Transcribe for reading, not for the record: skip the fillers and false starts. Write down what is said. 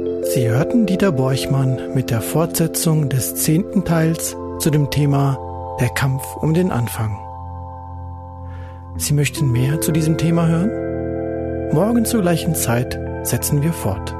Sie hörten Dieter Borchmann mit der Fortsetzung des 10. Teils zu dem Thema Der Kampf um den Anfang. Sie möchten mehr zu diesem Thema hören? Morgen zur gleichen Zeit setzen wir fort.